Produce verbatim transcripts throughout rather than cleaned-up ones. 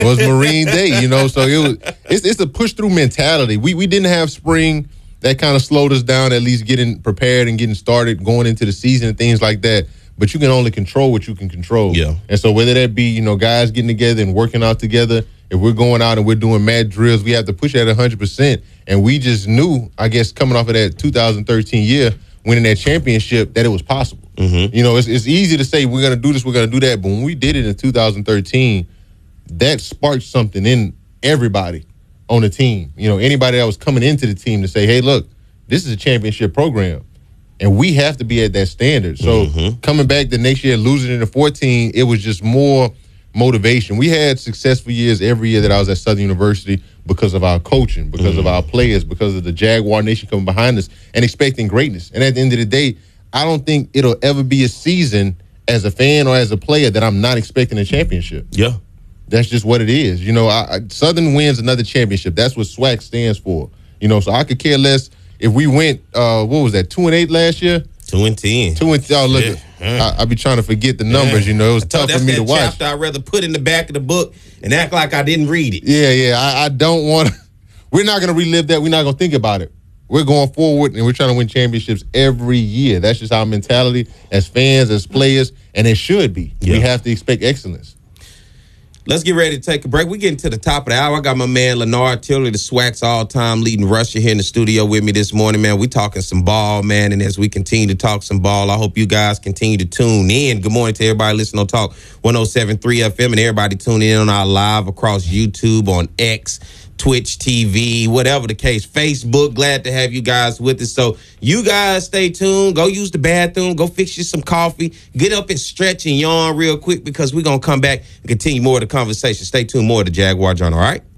was Marine Day, you know. So it was it's it's a push through mentality. We we didn't have spring. That kind of slowed us down, at least getting prepared and getting started, going into the season and things like that. But you can only control what you can control. Yeah. And so whether that be, you know, guys getting together and working out together, if we're going out and we're doing mad drills, we have to push at one hundred percent. And we just knew, I guess, coming off of that two thousand thirteen year, winning that championship, that it was possible. Mm-hmm. You know, it's, it's easy to say we're going to do this, we're going to do that. But when we did it in two thousand thirteen, that sparked something in everybody on the team. You know, anybody that was coming into the team to say, hey, look, this is a championship program, and we have to be at that standard. So mm-hmm. coming back the next year, losing in the fourteen, it was just more motivation. We had successful years every year that I was at Southern University because of our coaching, because mm-hmm. of our players, because of the Jaguar Nation coming behind us and expecting greatness. And at the end of the day, I don't think it'll ever be a season as a fan or as a player that I'm not expecting a championship. Yeah. That's just what it is. You know, I, I, Southern wins another championship. That's what SWAC stands for. You know, so I could care less if we went, uh, what was that, two and eight last year? Two and ten. Two and ten. Oh, look, yeah. I, I be trying to forget the numbers. Yeah. You know, it was tough that's for me that to watch. Chapter I'd rather put in the back of the book and act like I didn't read it. Yeah, yeah. I, I don't want to. We're not going to relive that. We're not going to think about it. We're going forward, and we're trying to win championships every year. That's just our mentality as fans, as players, and it should be. Yeah. We have to expect excellence. Let's get ready to take a break. We're getting to the top of the hour. I got my man Leonard Tillery, the SWAC's all-time leading rusher, here in the studio with me this morning, man. We talking some ball, man, and as we continue to talk some ball, I hope you guys continue to tune in. Good morning to everybody listening on Talk one oh seven point three F M and everybody tuning in on our live across YouTube, on X, Twitch T V, whatever the case, Facebook. Glad to have you guys with us. So you guys stay tuned. Go use the bathroom. Go fix you some coffee. Get up and stretch and yawn real quick because we're going to come back and continue more of the conversation. Stay tuned, more of the Jaguar Journal, all right?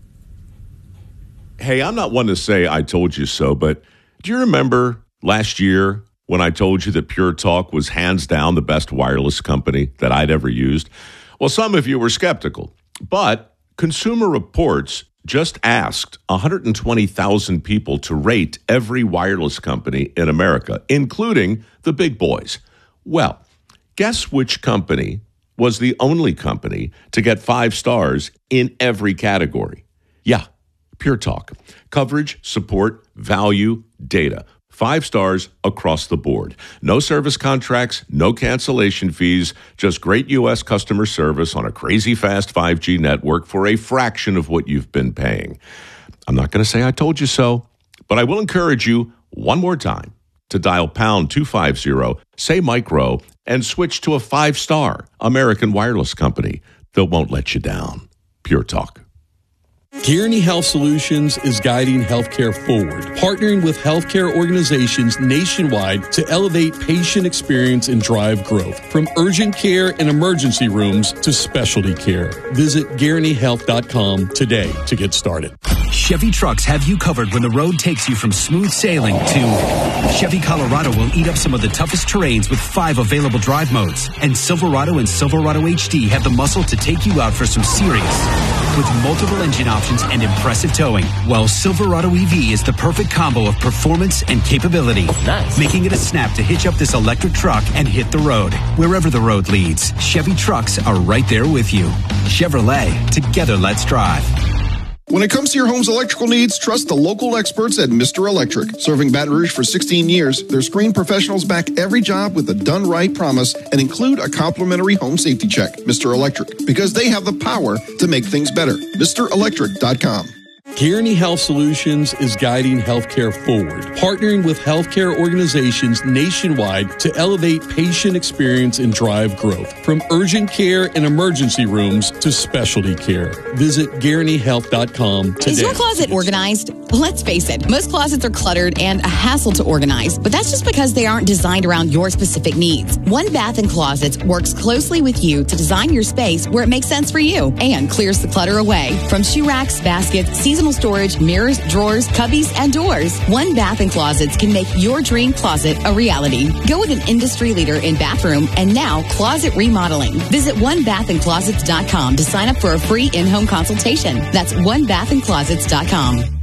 Hey, I'm not one to say I told you so, but do you remember last year when I told you that Pure Talk was hands down the best wireless company that I'd ever used? Well, some of you were skeptical, but Consumer Reports just asked one hundred twenty thousand people to rate every wireless company in America, including the big boys. Well, guess which company was the only company to get five stars in every category? Yeah, Pure Talk. Coverage, support, value, data. Five stars across the board. No service contracts, no cancellation fees, just great U S customer service on a crazy fast five G network for a fraction of what you've been paying. I'm not going to say I told you so, but I will encourage you one more time to dial pound two fifty, say micro, and switch to a five-star American wireless company that won't let you down. Pure Talk. Guaranty Health Solutions is guiding healthcare forward, partnering with healthcare organizations nationwide to elevate patient experience and drive growth. From urgent care and emergency rooms to specialty care. Visit guaranty health dot com today to get started. Chevy trucks have you covered when the road takes you from smooth sailing to Chevy Colorado will eat up some of the toughest terrains with five available drive modes. And Silverado and Silverado H D have the muscle to take you out for some serious with multiple engine options and impressive towing. While Silverado E V is the perfect combo of performance and capability. Nice. Making it a snap to hitch up this electric truck and hit the road. Wherever the road leads, Chevy trucks are right there with you. Chevrolet, together let's drive. When it comes to your home's electrical needs, trust the local experts at Mister Electric. Serving Baton Rouge for sixteen years, their screened professionals back every job with a done-right promise and include a complimentary home safety check. Mister Electric, because they have the power to make things better. Mister Electric dot com. Guaranty Health Solutions is guiding healthcare forward, partnering with healthcare organizations nationwide to elevate patient experience and drive growth. From urgent care and emergency rooms to specialty care. Visit guaranty health dot com today. Is your closet organized? Let's face it, most closets are cluttered and a hassle to organize, but that's just because they aren't designed around your specific needs. One Bath and Closets works closely with you to design your space where it makes sense for you and clears the clutter away. From shoe racks, baskets, seasonal storage, mirrors, drawers, cubbies, and doors, One Bath and Closets can make your dream closet a reality. Go with an industry leader in bathroom and now closet remodeling. Visit one bath and closets dot com to sign up for a free in-home consultation. That's one bath and closets dot com.